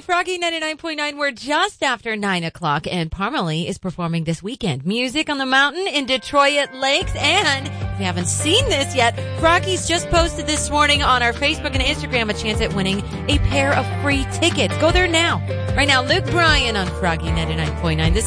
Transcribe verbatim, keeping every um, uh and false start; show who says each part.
Speaker 1: Froggy ninety-nine point nine. We're just after nine o'clock, and Parmalee is performing this weekend. Music on the Mountain in Detroit Lakes. And if you haven't seen this yet, Froggy's just posted this morning on our Facebook and Instagram a chance at winning a pair of free tickets. Go there now. Right now, Luke Bryan on Froggy ninety-nine point nine. This